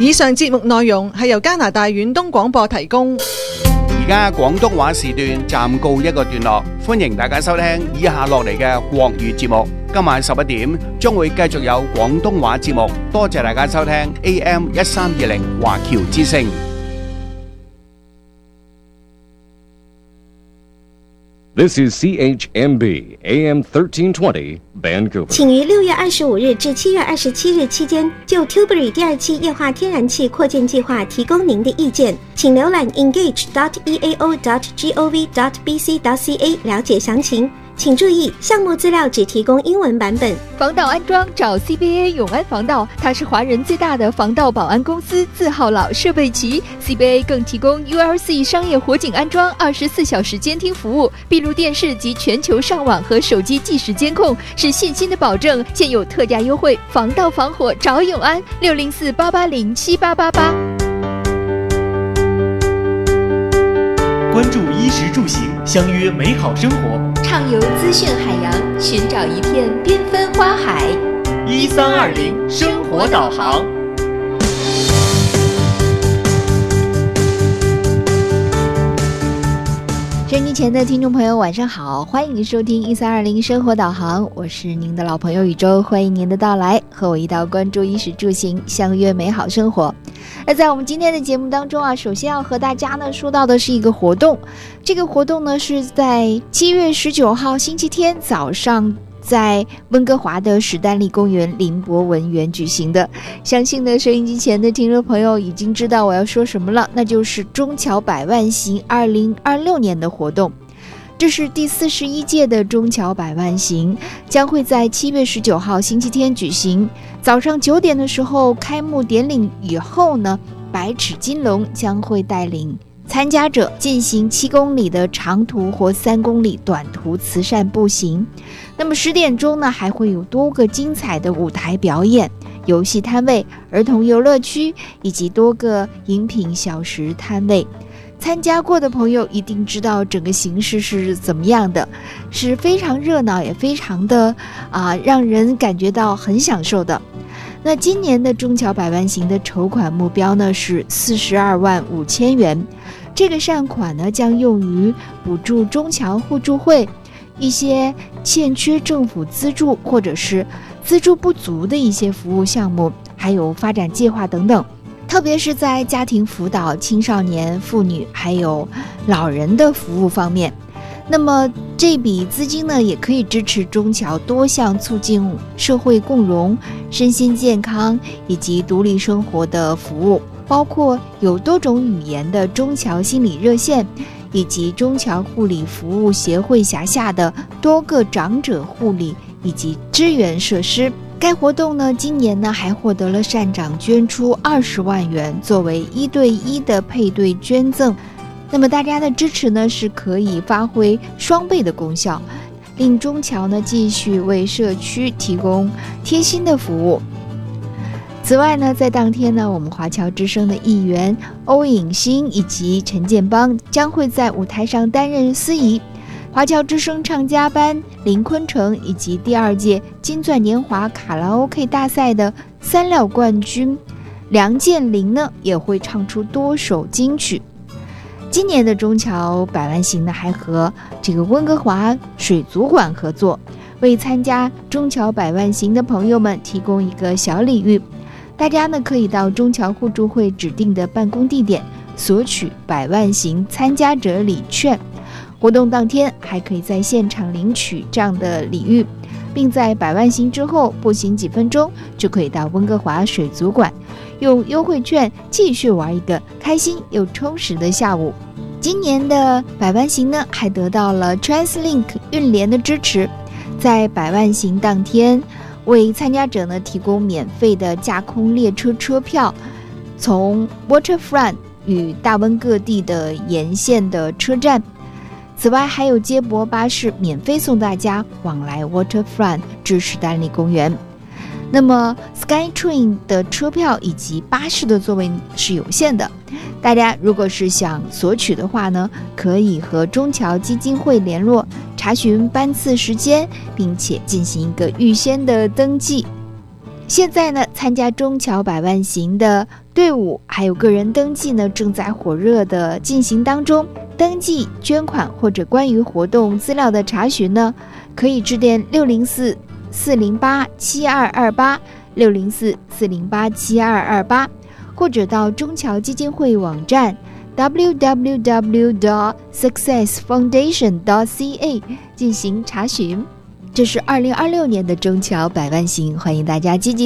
以上節目內容係由加拿大遠東廣播提供。 而家廣東話時段暫告一個段落，歡迎大家收聽以下落嚟嘅國語節目。今晚11點將會繼續有廣東話節目，多謝大家收聽 AM 1320華僑之聲。 This is CHMB AM 1320 Vancouver。 请于6月25日至7月27日期间就 Tilbury 第2期液化天然气扩建计划提供您的意见，请浏览 engage.eao.gov.bc.ca 了解详情。请注意，项目资料只提供英文版本。 防盗安装找 CBA 永安防盗，它是华人最大的防盗保安公司，字号老，设备齐。CBA 更提供 ULC 商业火警安装24小时监听服务，闭路电视及全球上网和手机即时监控，是信心的保证。现有特价优惠，防盗防火找永安，604-880-7888。 关注衣食住行，相约美好生活。 畅游资讯海洋，寻找一片缤纷花海。 1320生活导航。 收音机前的听众朋友晚上好，欢迎收听1320生活导航，我是您的老朋友宇宙，欢迎您的到来，和我一道关注衣食住行，相约美好生活。而在我们今天的节目当中啊，首先要和大家呢说到的是一个活动，这个活动呢是在7月19号星期天早上在温哥华的史丹利公园林博文园举行的。相信呢收音机前的听众朋友已经知道我要说什么了，那就是中侨百万行2026年的活动。这是第41届的中侨百万行，将会在7月19号星期天举行。早上9点的时候开幕典礼以后呢，百尺金龙将会带领参加者进行7公里的长途或3公里短途慈善步行。那么10点钟呢，还会有多个精彩的舞台表演、游戏摊位、儿童游乐区以及多个饮品小食摊位。参加过的朋友一定知道整个形式是怎么样的，是非常热闹，也非常的让人感觉到很享受的。那今年的中侨百万行的筹款目标呢是42万5千元，这个善款呢将用于补助中侨互助会一些欠缺政府资助或者是资助不足的一些服务项目，还有发展计划等等，特别是在家庭辅导、青少年、妇女还有老人的服务方面。那么这笔资金呢，也可以支持中侨多项促进社会共融、身心健康以及独立生活的服务，包括有多种语言的中侨心理热线，以及中侨护理服务协会辖下的多个长者护理以及支援设施。该活动呢，今年呢还获得了善长捐出20万元作为1对1的配对捐赠。那么大家的支持呢是可以发挥双倍的功效，令中侨呢继续为社区提供贴心的服务。此外呢，在当天呢，我们华侨之声的议员欧颖欣以及陈建邦将会在舞台上担任司仪。华侨之声唱家班林坤成以及第2届金钻年华卡拉 OK 大赛的3料冠军梁建林呢，也会唱出多首金曲。今年的中侨百万行呢，还和这个温哥华水族馆合作，为参加中侨百万行的朋友们提供一个小礼遇。大家呢可以到中侨互助会指定的办公地点索取百万行参加者礼券。活动当天还可以在现场领取这样的礼遇，并在百万行之后步行几分钟就可以到温哥华水族馆用优惠券继续玩一个开心又充实的下午。今年的百万行呢，还得到了 TransLink 运联的支持，在百万行当天为参加者呢提供免费的架空列车车票，从 Waterfront 与大温各地的沿线的车站。此外还有接驳巴士免费送大家往来 Waterfront 至史丹利公园。那么 SkyTrain 的车票以及巴士的座位是有限的，大家如果是想索取的话呢，可以和中侨基金会联络，查询班次时间，并且进行一个预先的登记。现在呢，参加中侨百万行的队伍还有个人登记呢，正在火热的进行当中。登记、捐款或者关于活动资料的查询呢，可以致电604-408-7228 604-408-7228，或者到中侨基金会网站 www.successfoundation.ca 进行查询。这是2026年的中侨百万行，欢迎大家积极